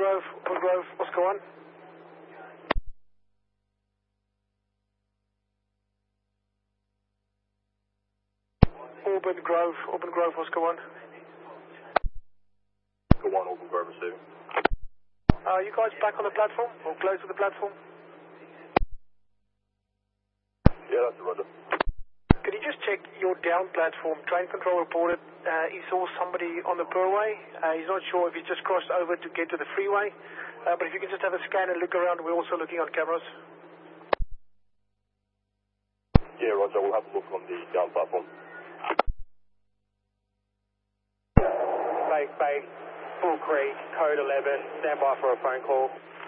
Grove, Oscar 1. Auburn Grove, Oscar 1. Oscar 1, Auburn Grove receiving. Are you guys back on the platform, or close to the platform? Yeah, that's the roger. Could you just check your down platform? Train control reported he saw somebody on the Purway. He's not sure if he just crossed over to get to the freeway. But if you can just have a scan and look around, we're also looking on cameras. Yeah, roger, we'll have a look on the down platform. Bay, Bull Creek, code 11, stand by for a phone call.